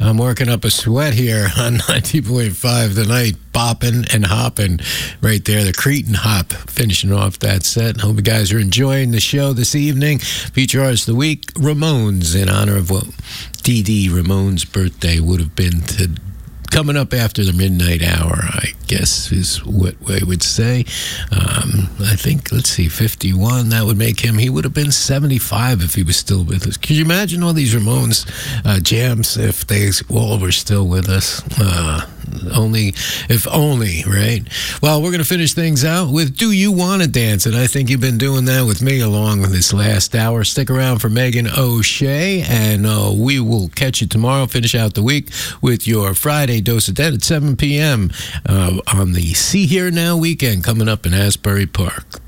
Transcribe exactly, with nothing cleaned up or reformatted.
I'm working up a sweat here on ninety point five tonight, bopping and hopping right there. The Cretin Hop finishing off that set. Hope you guys are enjoying the show this evening. Feature artist of the week, Ramones, in honor of what Dee Dee Ramone's birthday would have been to coming up after the midnight hour, I guess is what I would say. Um, I think, let's see, fifty-one, that would make him, he would have been seventy-five if he was still with us. Could you imagine all these Ramones uh, jams if they all were still with us? Uh, only, if only, right? Well, we're going to finish things out with Do You Want to Dance? And I think you've been doing that with me along this last hour. Stick around for Megan O'Shea, and uh, we will catch you tomorrow. Finish out the week with your Friday Dose of Dead at seven p.m. Uh, on the See Here Now weekend coming up in Asbury Park.